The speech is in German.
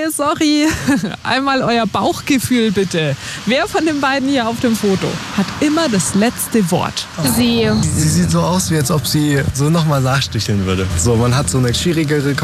sorry. Einmal euer Bauchgefühl bitte. Wer von den beiden hier auf dem Foto hat immer das letzte Wort? Sie. Sie sieht so aus, wie als ob sie so nochmal nachsticheln würde. So, man hat so eine schwierigere